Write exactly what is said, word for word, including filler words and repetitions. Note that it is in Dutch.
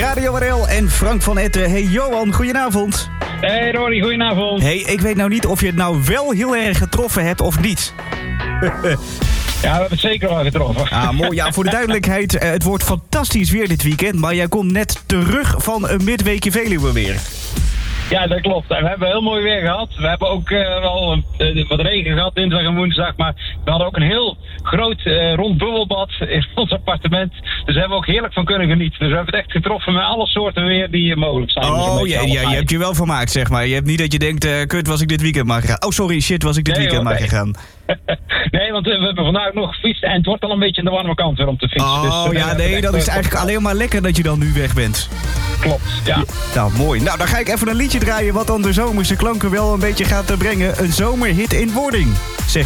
Radio R L en Frank van Etten. Hey Johan, goedenavond. Hey Rory, goedenavond. Hey, ik weet nou niet of je het nou wel heel erg getroffen hebt of niet. Ja, we hebben het zeker wel getroffen. Ah, mooi. Ja, voor de duidelijkheid, het wordt fantastisch weer dit weekend, maar jij komt net terug van een midweekje Veluwe weer. Ja, dat klopt. En we hebben heel mooi weer gehad. We hebben ook uh, wel uh, wat regen gehad dinsdag en woensdag. Maar we hadden ook een heel groot uh, rond bubbelbad in ons appartement. Dus daar hebben we ook heerlijk van kunnen genieten. Dus we hebben het echt getroffen met alle soorten weer die uh, mogelijk zijn. Oh, dus ja, ja, je hebt je wel vermaakt, zeg maar. Je hebt niet dat je denkt, uh, kut, was ik dit weekend maar gegaan. Oh, sorry, shit, was ik dit nee, weekend hoor, maar nee. gegaan. Nee, want uh, we hebben vandaag nog gefietst en het wordt al een beetje aan de warme kant weer om te fietsen. Oh, dus, uh, ja, nee, dat is eigenlijk alleen maar lekker dat je dan nu weg bent. Klopt, ja. Nou, mooi. Nou, dan ga ik even een liedje draaien wat dan de zomerse klanken wel een beetje gaat brengen. Een zomerhit in wording, zeg